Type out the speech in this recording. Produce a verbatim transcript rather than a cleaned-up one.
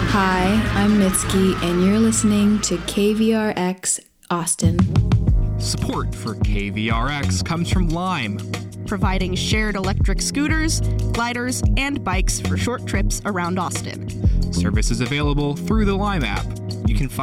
Hi, I'm Mitski, and you're listening to K V R X Austin. Support for K V R X comes from Lime, providing shared electric scooters, gliders, and bikes for short trips around Austin. Service is available through the Lime app. You can find